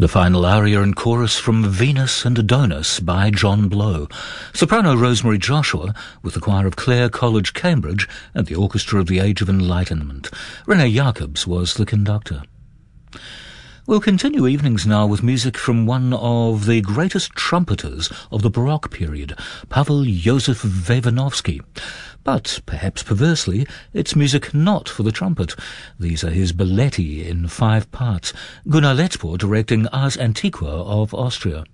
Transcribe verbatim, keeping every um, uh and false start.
The final aria and chorus from Venus and Adonis by John Blow. Soprano Rosemary Joshua with the choir of Clare College, Cambridge and the Orchestra of the Age of Enlightenment. René Jacobs was the conductor. We'll continue evenings now with music from one of the greatest trumpeters of the Baroque period, Pavel Joseph Vavinovsky. But, perhaps perversely, it's music not for the trumpet. These are his balletti in five parts, Gunnar Letzpohr directing Ars Antiqua of Austria.